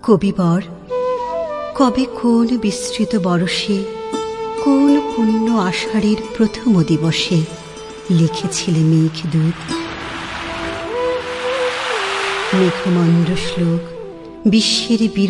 কবিবর কবে কোন বিস্তৃত বরষে, কোন পুণ্য আষাঢ়ের প্রথম দিবসে লিখেছিলে মেঘদূত? মেঘমন্দ্র শ্লোক বিশ্বের